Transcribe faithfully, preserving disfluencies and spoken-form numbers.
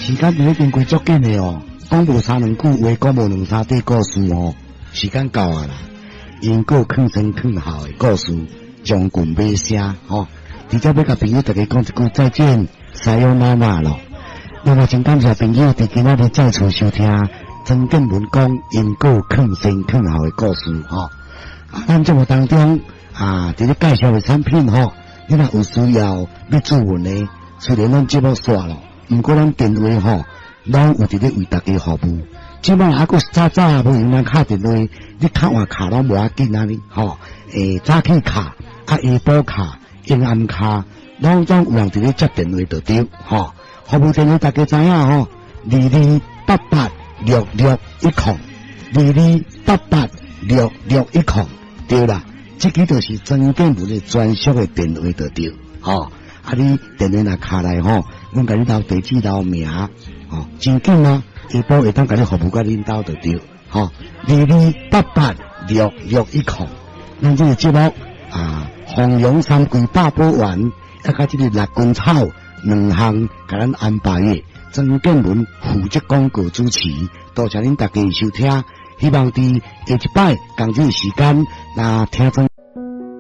时间伫咧经过足紧的哦，讲无三两句话，讲无两三底故事哦，时间到啊啦。因果劝生劝后的故事，将军尾声吼。直接要甲朋友大家讲一句再见，撒由那拉咯。那么真感谢朋友伫今仔日再次收听曾建文讲因果劝生劝后的故事吼。啊，咱节目当中啊，伫咧介绍的产品吼，你若有需要要注文的，虽然咱节目煞咯，毋过咱电话吼，拢有伫咧为大家服务。即摆还佫早早无用咱敲电话，你敲换卡拢无要紧啊你吼。诶，早起卡啊，下晡卡。阴暗卡，拢总有人伫咧接电话就对，吼。服务电话大家知影吼，二二八八六六一空，二二八八六六一空，对啦。这个就是曾建文的专属的电话就对，吼。啊，你电话若卡来吼，阮甲你留地址留名，吼，真紧啊。下晡会当甲你服务甲恁兜就对，吼。二二八八六六一空，咱这个节目啊。弘扬三桂八宝丸，啊，甲这个六根草两项，甲咱安排的曾建文负责广告主持，多谢恁大家收听，希望伫下一摆同这个时间，那听众。